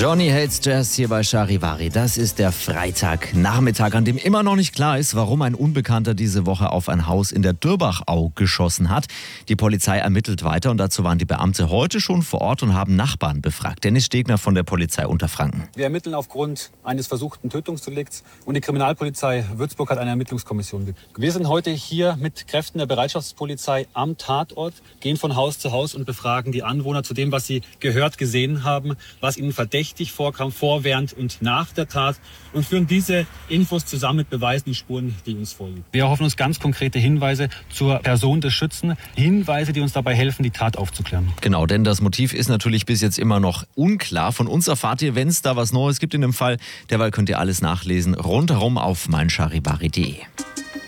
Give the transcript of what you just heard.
Johnny Hates Jazz hier bei Charivari. Das ist der Freitagnachmittag, an dem immer noch nicht klar ist, warum ein Unbekannter diese Woche auf ein Haus in der Dürbachau geschossen hat. Die Polizei ermittelt weiter und dazu waren die Beamte heute schon vor Ort und haben Nachbarn befragt. Dennis Stegner von der Polizei Unterfranken. Wir ermitteln aufgrund eines versuchten Tötungsdelikts und die Kriminalpolizei Würzburg hat eine Ermittlungskommission gegründet. Wir sind heute hier mit Kräften der Bereitschaftspolizei am Tatort, gehen von Haus zu Haus und befragen die Anwohner zu dem, was sie gehört, gesehen haben, was ihnen verdächtig vorkam, vor, während und nach der Tat und führen diese Infos zusammen mit Beweisen und Spuren, die uns vorliegen. Wir erhoffen uns ganz konkrete Hinweise zur Person des Schützen, Hinweise, die uns dabei helfen, die Tat aufzuklären. Genau, denn das Motiv ist natürlich bis jetzt immer noch unklar. Von uns erfahrt ihr, wenn es da was Neues gibt in dem Fall. Derweil könnt ihr alles nachlesen, rundherum auf meincharivari.de.